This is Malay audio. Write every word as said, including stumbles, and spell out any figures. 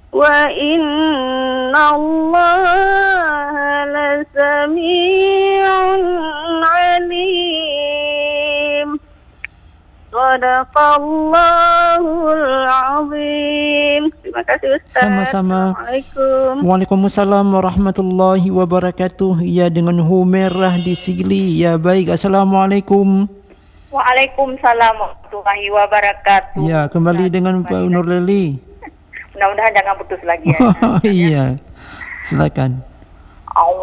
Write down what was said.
wa inna Allaha lasami'un alim. Sadaqallahul azim. Terima kasih Ustaz. Sama-sama. Assalamualaikum. Waalaikumsalam warahmatullahi wabarakatuh. Ya, dengan Humairah di Sigli. Ya, baik. Assalamualaikum. Waalaikumsalam warahmatullahi wabarakatuh. Ya, kembali dengan Pak Nur Leli. Mudah-mudahan jangan putus lagi ya. Iya. Silakan.